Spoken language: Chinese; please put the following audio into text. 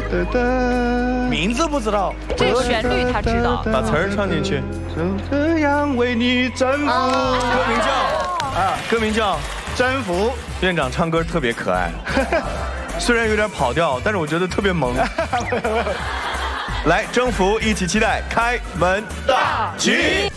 名字不知道， 这个旋律他知道。 把词儿唱进去。 就这样为你征服。 歌名叫《 征服》。 院长唱歌特别可爱，虽然有点跑调，但是我觉得特别萌。来，征服，一起期待开门大吉。